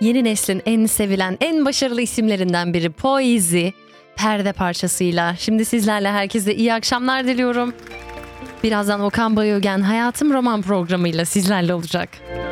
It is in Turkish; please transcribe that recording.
Yeni neslin en sevilen, en başarılı isimlerinden biri Poezy, Perde parçasıyla. Şimdi sizlerle, herkese iyi akşamlar diliyorum. Birazdan Okan Bayülgen Hayatım Roman programıyla sizlerle olacak.